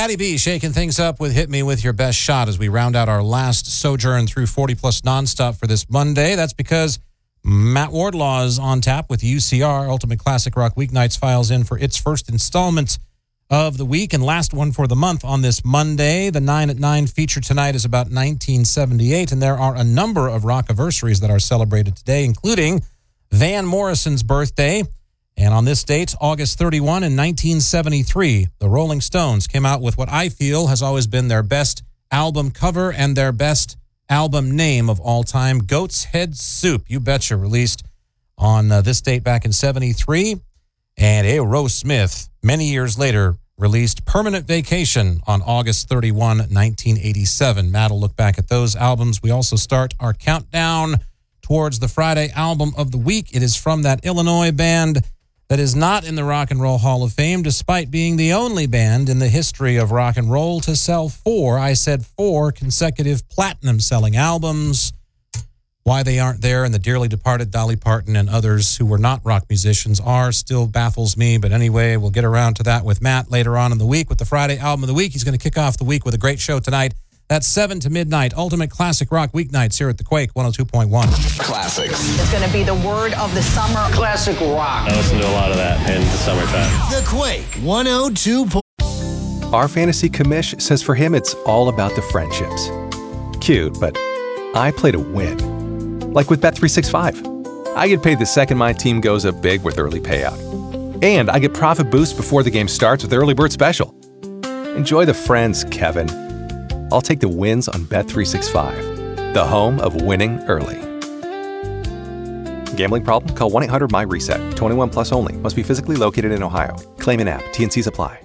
Patty B shaking things up with Hit Me With Your Best Shot as we round out our last sojourn through 40 Plus nonstop for this Monday. That's because Matt Wardlaw is on tap with UCR. Ultimate Classic Rock Weeknights files in for its first installment of the week and last one for the month on this Monday. The 9 at 9 feature tonight is about 1978, and there are a number of rock-anniversaries that are celebrated today, including Van Morrison's birthday. And on this date, August 31 in 1973, the Rolling Stones came out with what I feel has always been their best album cover and their best album name of all time, Goat's Head Soup. You betcha, released on this date back in 73. And Aerosmith, many years later, released Permanent Vacation on August 31, 1987. Matt will look back at those albums. We also start our countdown towards the Friday album of the week. It is from that Illinois band that is not in the Rock and Roll Hall of Fame, despite being the only band in the history of rock and roll to sell four consecutive platinum-selling albums. Why they aren't there, and the dearly departed Dolly Parton and others who were not rock musicians are, still baffles me. But anyway, we'll get around to that with Matt later on in the week with the Friday album of the week. He's going to kick off the week with a great show tonight. That's 7 to midnight, Ultimate Classic Rock Weeknights here at the Quake 102.1. Classics. It's going to be the word of the summer. Classic rock. I listen to a lot of that in the summertime. The Quake 102. Our fantasy commish says for him it's all about the friendships. Cute, but I play to win. Like with Bet365. I get paid the second my team goes up big with early payout. And I get profit boost before the game starts with Early Bird Special. Enjoy the friends, Kevin. I'll take the wins on Bet365, the home of winning early. Gambling problem? Call 1-800-MY-RESET. 21 plus only. Must be physically located in Ohio. Claim in app. T&Cs apply.